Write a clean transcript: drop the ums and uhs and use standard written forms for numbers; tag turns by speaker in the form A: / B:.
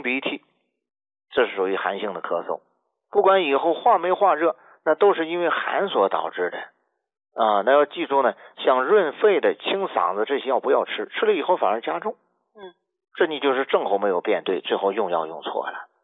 A: 鼻涕，这是属于寒性的咳嗽。不管以后化没化热，那都是因为寒所导致的啊。那要记住呢，像润肺的、清嗓子这些药不要吃，吃了以后反而加重。这你就是症候没有辨对，最后用药用错了。